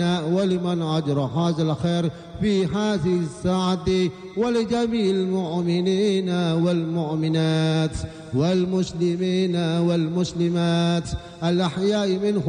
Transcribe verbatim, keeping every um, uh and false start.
ولمن أجرى هذا الخير في هذه الساعة، ولجميع المؤمنين والمؤمنات والمسلمين والمسلمات الأحياء منهم